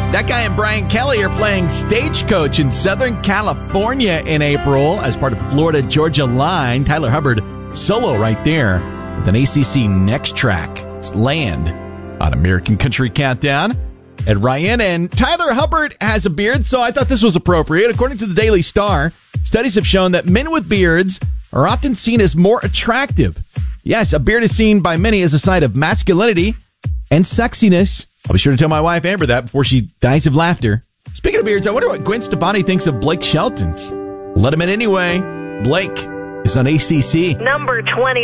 That guy and Brian Kelly are playing Stagecoach in Southern California in April as part of Florida-Georgia Line. Tyler Hubbard solo right there with an ACC Next track. It's Land on American Country Countdown. And Ryan and Tyler Hubbard has a beard, so I thought this was appropriate. According to the Daily Star, studies have shown that men with beards are often seen as more attractive. Yes, a beard is seen by many as a sign of masculinity and sexiness. I'll be sure to tell my wife Amber that before she dies of laughter. Speaking of beards, I wonder what Gwen Stefani thinks of Blake Shelton's. Let him in anyway. Blake is on ACC. Number 20.